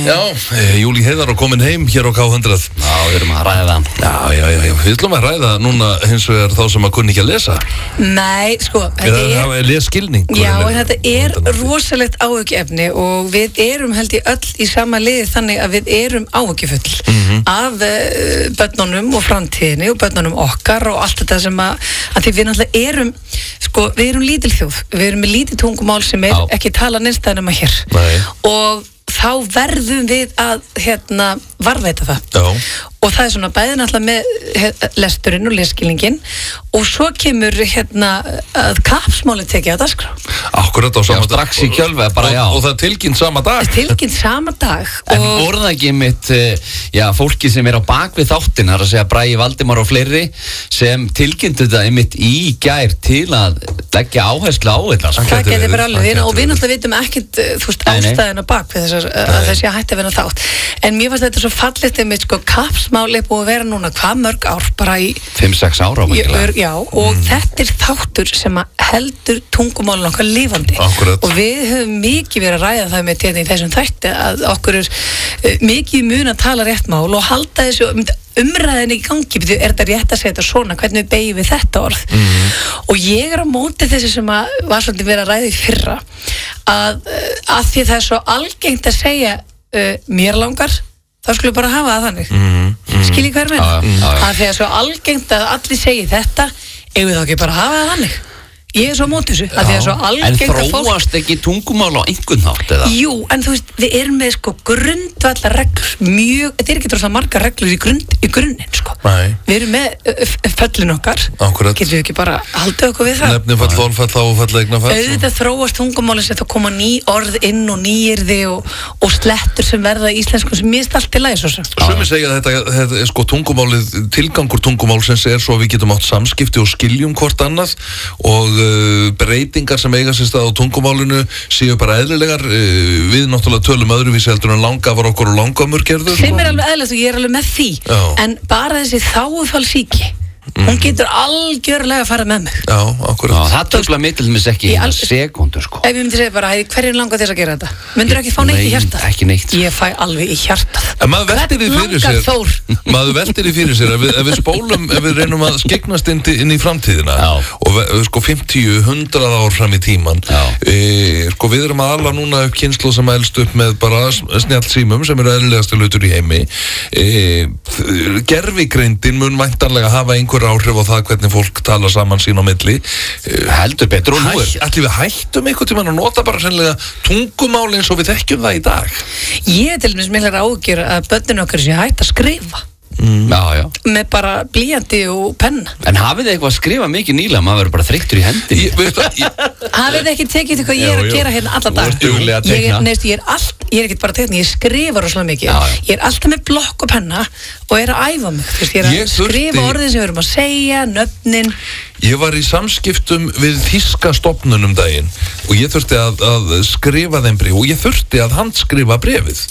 Júlí Heiðar komin heim hér á K100. Já, við erum að ræða Já, við ætlum að ræða núna hins vegar þá sem að kunni ekki að lesa. Nei, sko, þetta er lesskilning. Já, en þetta rosalegt áhyggjuefni og við erum held ég öll í sama liði þannig að við erum áhyggjufull af börnunum og framtíðinni og börnunum okkar og allt þetta sem að því við náttúrulega erum, sko, við erum lítil þjóð, við erum með lítið tungumál sem ekki tala neinstæðum að hér. Nei. Og þá verðum við að varðveita það. Já. Og það er svona bæði náttúrulega með lesturinn og lesskilningin og svo kemur að kappsmáli tekið á dagskrá. Akkurat á sama dag. Strax í kjölfið, bara já. Og það er tilkynnt sama dag. Tilkynnt sama dag. En voru það ekki mitt, fólki sem er á bakvið þáttin, það er að segja Bragi Valdimar og fleiri, sem tilkynntu þetta einmitt í gær til að leggja áherslu á þetta. Það getur bara alveg, og við náttúrulega vitum ekkert, ástæðina bakvið þessi hætti að vera þátt. En mér fannst þetta svo fallegt einmitt, sko, kappsmál er búið að vera núna hvað mörg ár, bara í 5-6 ára já, og þetta er þáttur sem að heldur tungumálun okkar lifandi. Akkurat. Og við höfum mikið verið að ræða það með þetta í þessum þætti að okkur er mikið mun að tala rétt mál og halda þessu umræðin í gangi, er þetta rétt að segja þetta svona, hvernig við beygjum við þetta orð og ég er á móti þessi sem að var svolítið verið að ræða í fyrra að því það er svo algengt að segja mér langar, þá skulum bara hafa það þannig skiljið hver menn að því að svo algengt að allir segi þetta eigum við þá ekki bara að hafa það þannig. Ég er svo á móti þessu að því að svo algengt að fólk. En þróast ekki tungumál á einhvern hátt eða? Jú, en þú veist, við erum með sko grundvallar reglur, þetta er ekki droslega margar reglur í grunninn sko. Nei. Við erum með föllin okkar. Akkurat. Getum við ekki bara haldið okkur við það? Nefnifall, vonfall, áfall, eignafall. Auðvitað þróast tungumálinn sem þá koma ný orð inn og nýyrði og slettur sem verða í íslensku sem mist allt í lagi svo sem. Sumir segja að þetta sko tungumálið, tilgangur tungumálsins er svo að við getum átt samskipti og skiljum hvort annað og breytingar sem eiga sér stað á tungumálinu séu bara eðlilegar við náttúrulega tölum öðruvísi heldur en langafar okkur og langamur gerður sem er alveg eðlilegt og ég er alveg með því en bara þessi þágufallssýki hún getur algjörlega að fara með mig. Já, akkurat. Það truflar mig til dæmis ekki í sekúndur sko. Ef ég myndi segja bara, hverju langar þess að gera þetta? Myndirðu ekki fá neitt í hjartað? Nei, ekki neitt. Ég fæ alveg í hjartað. En maður veltir því fyrir sér ef við spólum, ef við reynum að skyggnast inn í framtíðina og sko 50-100 ár fram í tíman sko við erum að ala núna upp kynslu sem elst upp með bara snjallsímum sem eru eðlilegasti hlutur í heimi gervigreindin mun væntanlega hafa einhver áhrif á það hvernig fólk tala saman sín á milli heldur betur og nú ætlum við hættum einhvern tímann að nota bara sennilega tungumál eins og við þekkjum það í dag Ég til dæmis miklar ágjör að börnin okkar sé hætt að skrifa með bara blýanti og penna En hafið þið eitthvað að skrifa mikið nýlega maður verður bara þreyttur í hendi Hafið þið ekki tekið því hvað ég er að gera hérna alla dag Ég er ekkert bara að tekna, ég skrifa rosalega mikið Ég er alltaf með blokk og penna og er að æfa mig Ég er að skrifa orðin sem við erum að segja nöfnin Ég var í samskiptum við þýska stofnunum daginn og ég þurfti að skrifa þeim bréf og ég þurfti að handskrifa bréfið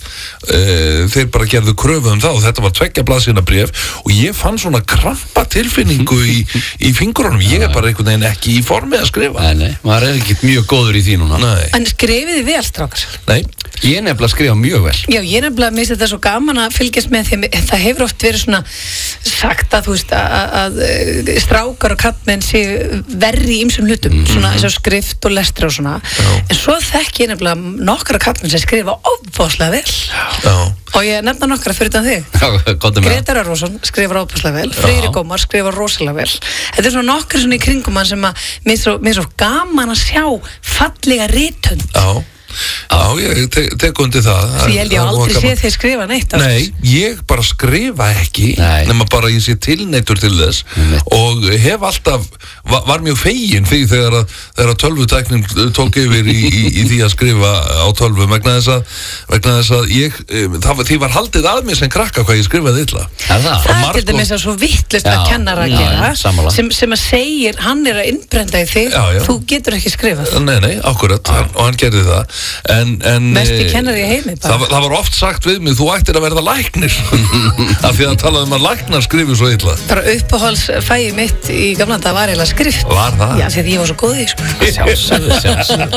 þeir bara gerðu kröfu það og þetta var 2 blaðsíðna bréf og ég fann svona krampa tilfinningu í fingrunum ég er bara einhvern veginn ekki í formi að skrifa Nei, maður er ekki mjög góður í því núna En skrifið þið vel, strákar? Nei Ég nefnilega skrifa mjög vel Já, ég nefnilega minnst þetta svo gaman að fylgjast með því það hefur oft verið svona sagt að þú veist að strákar og kallmenn séu verri í ýmsum hlutum svona eins og skrift og lestri og svona en svo þekki ég nefnilega nokkra kallmenn sem skrifa ofboðslega vel og ég nefna nokkra fyrir utan þig Gretar Arason skrifar ofboðslega vel Friðrik Ómar skrifar rosalega vel Þetta er svona nokkra svona í kringum hann sem að mér svo gaman að sjá fallega rithönd Já, ég tek undir það Svo ég held ég aldrei sé þeir skrifa neitt Nei, ég bara skrifa ekki nema bara ég sé tilneittur til þess og hef alltaf var mjög fegin því þegar tölvutæknin tók yfir í því að skrifa á tölvu vegna þess að ég því var haldið að mér sem krakka hvað ég skrifaði illa Það er til dæmis að svo vittlust að kennara að gera sem að segir, hann er að innbrenda í þig þú getur ekki skrifað Nei, akkurat, og hann gerði það Mesti kennari í heimi það var oft sagt við mig, þú ættir að verða læknir af því að talaðum að læknar skrifu svo illa Bara uppáhaldsfæi mitt í gamla dag var eiginlega skrift Var það? Já, því að ég var svo góð í sko.